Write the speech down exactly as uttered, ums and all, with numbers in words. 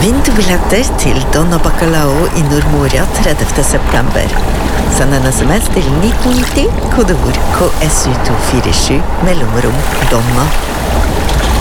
Vinn to billetter til Donna Bacalao i Nordmoria tredivte september. Send en sms til ni to ni null, kodeord K S U to fire sju, mellomrom Donna.